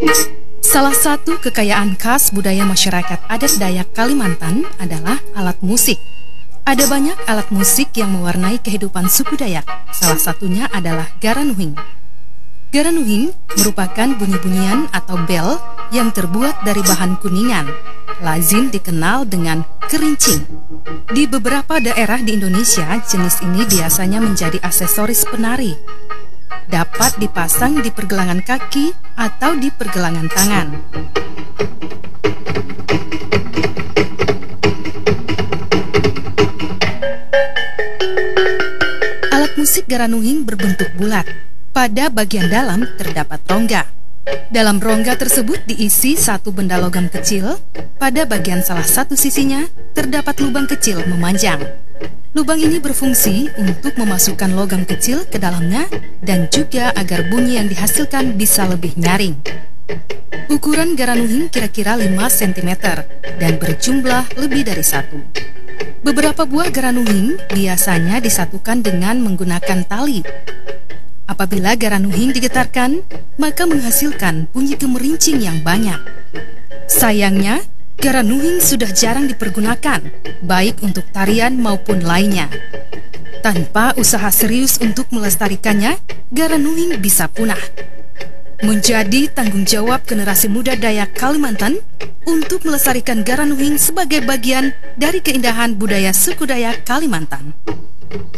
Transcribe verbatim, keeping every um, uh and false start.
Salah satu kekayaan khas budaya masyarakat adat Dayak Kalimantan adalah alat musik. Ada banyak alat musik yang mewarnai kehidupan suku Dayak. Salah satunya adalah garanuhing. Garanuhing merupakan bunyi-bunyian atau bel yang terbuat dari bahan kuningan. Lazim dikenal dengan kerincing. Di beberapa daerah di Indonesia, jenis ini biasanya menjadi aksesoris penari. Dapat dipasang di pergelangan kaki atau di pergelangan tangan. Alat musik garanuhing berbentuk bulat. Pada bagian dalam terdapat rongga. Dalam rongga tersebut diisi satu benda logam kecil. Pada bagian salah satu sisinya terdapat lubang kecil memanjang. Lubang ini berfungsi untuk memasukkan logam kecil ke dalamnya dan juga agar bunyi yang dihasilkan bisa lebih nyaring. Ukuran garanuhing kira-kira lima sentimeter dan berjumlah lebih dari satu. Beberapa buah garanuhing biasanya disatukan dengan menggunakan tali. Apabila garanuhing digetarkan, maka menghasilkan bunyi gemerincing yang banyak. Sayangnya, garanuhing sudah jarang dipergunakan, baik untuk tarian maupun lainnya. Tanpa usaha serius untuk melestarikannya, garanuhing bisa punah. Menjadi tanggung jawab generasi muda Dayak Kalimantan untuk melestarikan garanuhing sebagai bagian dari keindahan budaya suku Dayak Kalimantan.